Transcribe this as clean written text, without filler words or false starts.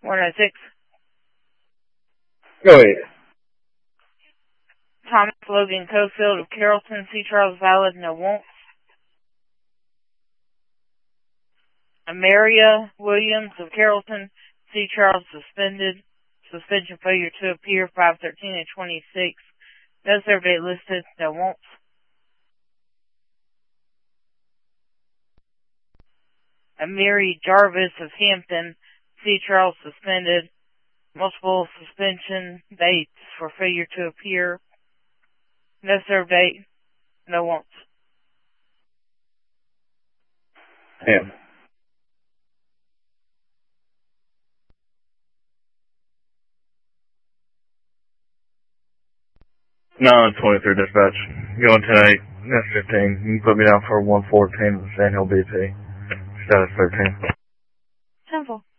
106. Go ahead. Thomas Logan Cofield of Carrollton, C. Charles valid, no won't. Amaria Williams of Carrollton, C. Charles suspended. Suspension failure to appear 5/13 and 26. No serve date listed, no won't. Amiri Jarvis of Hampton, C. Charles suspended. Multiple suspension dates for failure to appear. No serve date, no won't. Him. 923 dispatch. Going 10-8. That's 15. You can put me down for 114 with the Sand Hill BP. Status 13. 10-4.